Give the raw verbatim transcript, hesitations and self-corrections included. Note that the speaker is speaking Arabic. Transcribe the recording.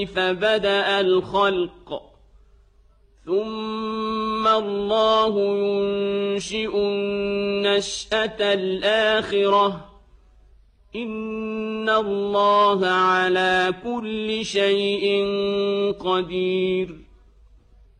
كيف بدأ الخلق ثم الله ينشئ النشأة الآخرة إن الله على كل شيء قدير